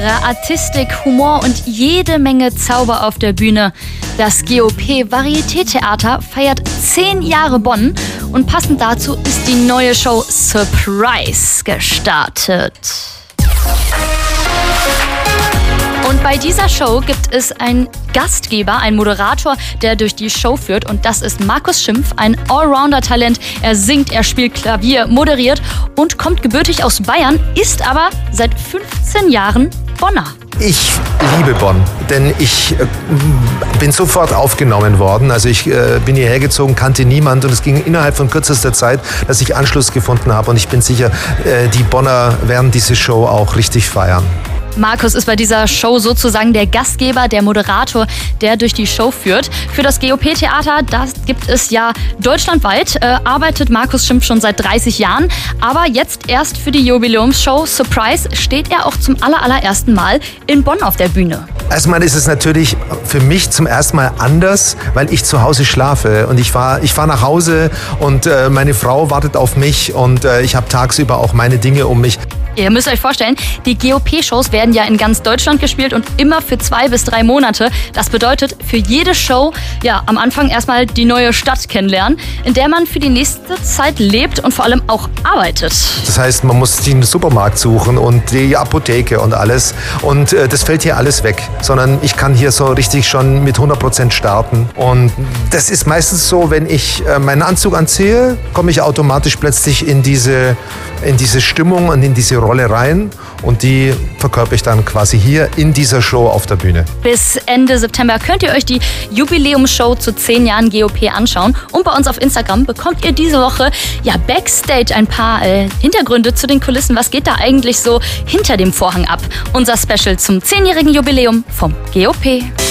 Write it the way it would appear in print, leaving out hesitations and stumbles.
Artistik, Humor und jede Menge Zauber auf der Bühne. Das GOP Varieté-Theater feiert 10 Jahre Bonn und passend dazu ist die neue Show Surprise gestartet. Und bei dieser Show gibt es einen Gastgeber, einen Moderator, der durch die Show führt. Und das ist Markus Schimpf, ein Allrounder-Talent. Er singt, er spielt Klavier, moderiert und kommt gebürtig aus Bayern, ist aber seit 15 Jahren Bonner. Ich liebe Bonn, denn ich bin sofort aufgenommen worden. Also ich bin hierher gezogen, kannte niemand und es ging innerhalb von kürzester Zeit, dass ich Anschluss gefunden habe. Und ich bin sicher, die Bonner werden diese Show auch richtig feiern. Markus ist bei dieser Show sozusagen der Gastgeber, der Moderator, der durch die Show führt. Für das GOP-Theater, das gibt es ja deutschlandweit, arbeitet Markus Schimpf schon seit 30 Jahren. Aber jetzt erst für die Jubiläumsshow Surprise steht er auch zum allerersten Mal in Bonn auf der Bühne. Erstmal ist es natürlich für mich zum ersten Mal anders, weil ich zu Hause schlafe. Und ich fahr nach Hause und meine Frau wartet auf mich und ich habe tagsüber auch meine Dinge um mich. Ihr müsst euch vorstellen, die GOP-Shows werden ja in ganz Deutschland gespielt und immer für 2 bis 3 Monate. Das bedeutet für jede Show am Anfang erstmal die neue Stadt kennenlernen, in der man für die nächste Zeit lebt und vor allem auch arbeitet. Das heißt, man muss den Supermarkt suchen und die Apotheke und alles. Und das fällt hier alles weg, sondern ich kann hier so richtig schon mit 100% starten. Und das ist meistens so, wenn ich meinen Anzug anziehe, komme ich automatisch plötzlich in diese Stimmung und in diese Rolle rein und die verkörper ich dann quasi hier in dieser Show auf der Bühne. Bis Ende September könnt ihr euch die Jubiläumsshow zu 10 Jahren GOP anschauen und bei uns auf Instagram bekommt ihr diese Woche Backstage ein paar Hintergründe zu den Kulissen. Was geht da eigentlich so hinter dem Vorhang ab? Unser Special zum 10-jährigen Jubiläum vom GOP.